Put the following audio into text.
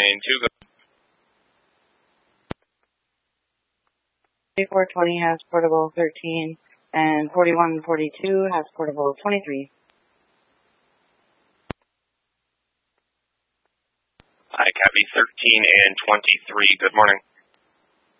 Main 2, good. 4420 has portable 13, and 4142 has portable 23. Hi, copy 13 and 23, good morning.